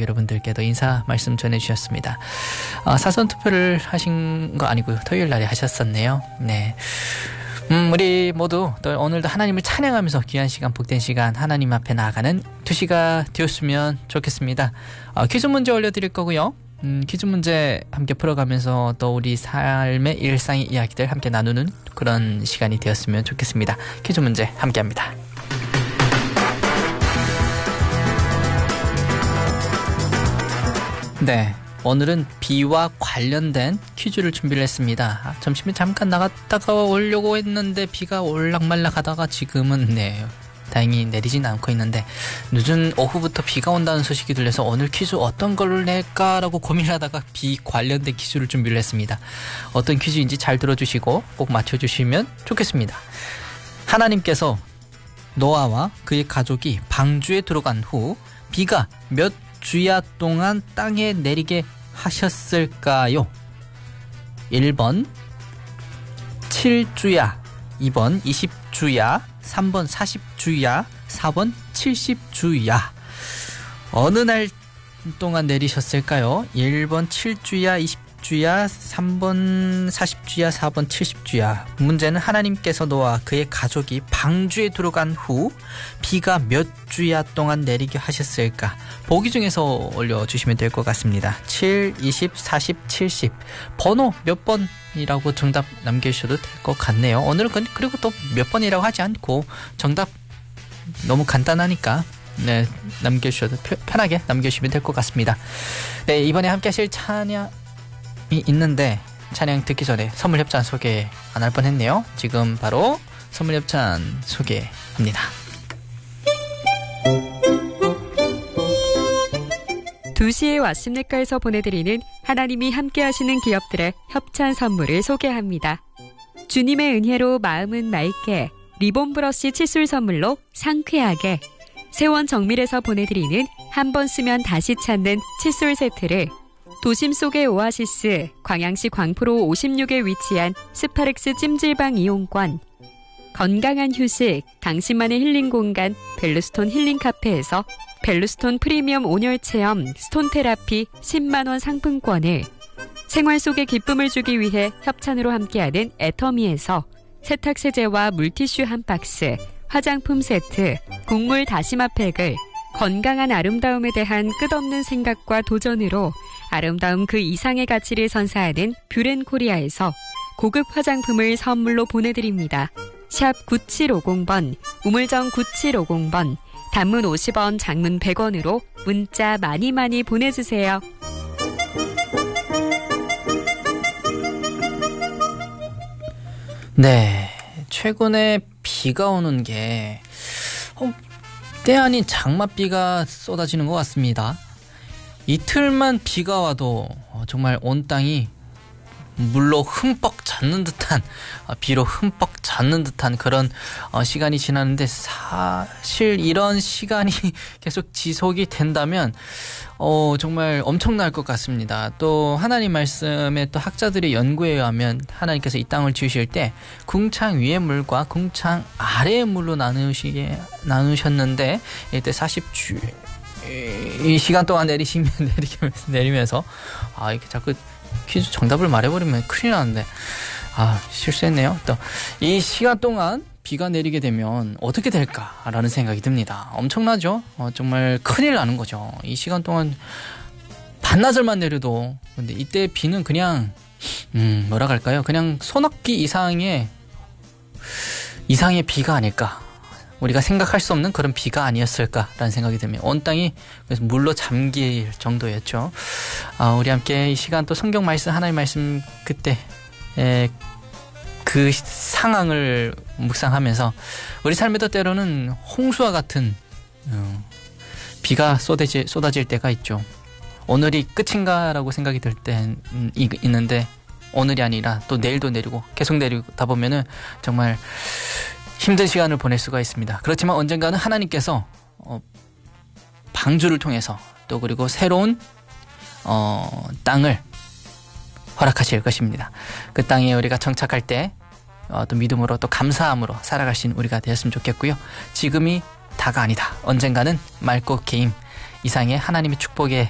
여러분들께도 인사 말씀 전해주셨습니다. 사전투표를 하신 거 아니고요. 토요일 날에 하셨었네요. 네. 우리 모두 또 오늘도 하나님을 찬양하면서 귀한 시간, 복된 시간 하나님 앞에 나아가는 2시가 되었으면 좋겠습니다. 퀴즈 문제 올려드릴 거고요. 퀴즈 문제 함께 풀어가면서 또 우리 삶의 일상의 이야기들 함께 나누는 그런 시간이 되었으면 좋겠습니다. 퀴즈 문제 함께합니다. 네, 오늘은 비와 관련된 퀴즈를 준비를 했습니다. 점심에 잠깐 나갔다가 오려고 했는데 비가 올락말락 하다가 지금은 다행히 내리진 않고 있는데 늦은 오후부터 비가 온다는 소식이 들려서 오늘 퀴즈 어떤 걸로 낼까라고 고민하다가 비 관련된 퀴즈를 준비를 했습니다. 어떤 퀴즈인지 잘 들어주시고 꼭 맞춰주시면 좋겠습니다. 하나님께서 노아와 그의 가족이 방주에 들어간 후 비가 몇 주야 동안 땅에 내리게 하셨을까요? 1번 7주야, 2번 20주야, 3번 40주야, 4번 70주야. 어느 날 동안 내리셨을까요? 1번 7주야, 20주야, 3번 40주야, 4번 70주야. 문제는 하나님께서 노아와 그의 가족이 방주에 들어간 후 비가 몇 주야 동안 내리게 하셨을까? 보기 중에서 올려주시면 될 것 같습니다. 7, 20, 40, 70. 번호 몇 번이라고 정답 남겨주셔도 될 것 같네요. 오늘은 그리고 또 몇 번이라고 하지 않고 정답 너무 간단하니까 남겨주셔도 편하게 남겨주시면 될 것 같습니다. 네, 이번에 함께 하실 찬양이 있는데 찬양 듣기 전에 선물 협찬 소개 안 할 뻔했네요. 지금 바로 선물 협찬 소개합니다. 2시에 왔습니까에서 보내드리는 하나님이 함께 하시는 기업들의 협찬 선물을 소개합니다. 주님의 은혜로 마음은 맑게 리본 브러쉬 칫솔 선물로 상쾌하게 세원 정밀에서 보내드리는 한 번 쓰면 다시 찾는 칫솔 세트를 도심 속의 오아시스 광양시 광포로 56에 위치한 스파렉스 찜질방 이용권, 건강한 휴식 당신만의 힐링 공간 벨루스톤 힐링 카페에서 벨루스톤 프리미엄 온열 체험 스톤 테라피 10만원 상품권을, 생활 속에 기쁨을 주기 위해 협찬으로 함께하는 애터미에서 세탁세제와 물티슈 한 박스, 화장품 세트, 곡물 다시마 팩을, 건강한 아름다움에 대한 끝없는 생각과 도전으로 아름다움 그 이상의 가치를 선사하는 뷰렌코리아에서 고급 화장품을 선물로 보내드립니다. 샵 9750번, 우물정 9750번, 단문 50원, 장문 100원으로 문자 많이 보내주세요. 네, 최근에 비가 오는 게 때 아닌 장맛비가 쏟아지는 것 같습니다. 이틀만 비가 와도 정말 온 땅이 물로 흠뻑 젖는 듯한, 비로 흠뻑 젖는 듯한 그런 시간이 지났는데, 사실 이런 시간이 계속 지속이 된다면 정말 엄청날 것 같습니다. 또 하나님 말씀에 또 학자들의 연구에 의하면 하나님께서 이 땅을 지으실 때 궁창 위의 물과 궁창 아래의 물로 나누셨는데, 이때 40주 이 시간 동안 내리면서 이렇게 자꾸 퀴즈 정답을 말해버리면 큰일 나는데 실수했네요. 또 이 시간 동안 비가 내리게 되면 어떻게 될까라는 생각이 듭니다. 엄청나죠? 정말 큰일 나는 거죠. 이 시간 동안 반나절만 내려도, 근데 이때 비는 그냥 뭐라 할까요? 그냥 소낙비 이상의 비가 아닐까. 우리가 생각할 수 없는 그런 비가 아니었을까라는 생각이 듭니다. 온 땅이 그래서 물로 잠길 정도였죠. 우리 함께 이 시간 또 성경 말씀, 하나님 말씀 그때 그 상황을 묵상하면서 우리 삶에도 때로는 홍수와 같은 비가 쏟아질 때가 있죠. 오늘이 끝인가라고 생각이 들 때 있는데 오늘이 아니라 또 내일도 내리고 계속 내리다 보면은 정말 힘든 시간을 보낼 수가 있습니다. 그렇지만 언젠가는 하나님께서 방주를 통해서 또 그리고 새로운 땅을 허락하실 것입니다. 그 땅에 우리가 정착할 때 또 믿음으로 또 감사함으로 살아갈 수 있는 우리가 되었으면 좋겠고요. 지금이 다가 아니다. 언젠가는 맑고 개임 이상의 하나님의 축복의